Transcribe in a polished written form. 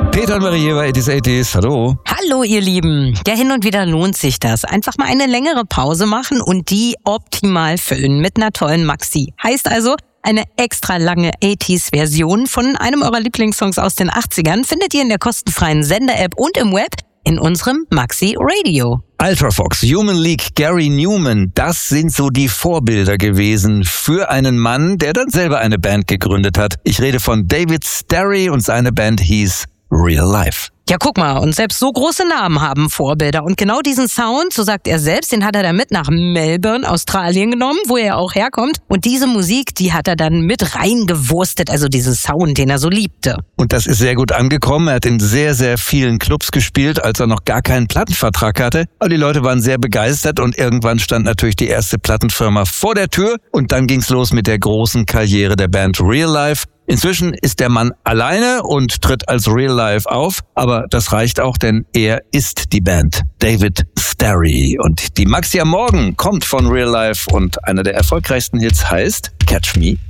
Peter und Marie bei 80s. Hallo. Hallo ihr Lieben. Ja, hin und wieder lohnt sich das. Einfach mal eine längere Pause machen und die optimal füllen mit einer tollen Maxi. Heißt also, eine extra lange 80s-Version von einem eurer Lieblingssongs aus den 80ern findet ihr in der kostenfreien Sender-App und im Web in unserem Maxi Radio. Ultrafox, Human League, Gary Numan, das sind so die Vorbilder gewesen für einen Mann, der dann selber eine Band gegründet hat. Ich rede von David Starry und seine Band hieß Real Life. Ja, guck mal, und selbst so große Namen haben Vorbilder. Und genau diesen Sound, so sagt er selbst, den hat er dann mit nach Melbourne, Australien genommen, wo er auch herkommt. Und diese Musik, die hat er dann mit reingewurstet, also diesen Sound, den er so liebte. Und das ist sehr gut angekommen. Er hat in sehr, sehr vielen Clubs gespielt, als er noch gar keinen Plattenvertrag hatte. Aber die Leute waren sehr begeistert und irgendwann stand natürlich die erste Plattenfirma vor der Tür. Und dann ging's los mit der großen Karriere der Band Real Life. Inzwischen ist der Mann alleine und tritt als Real Life auf, aber das reicht auch, denn er ist die Band David Starry. Und die Maxi am Morgen kommt von Real Life und einer der erfolgreichsten Hits heißt Catch Me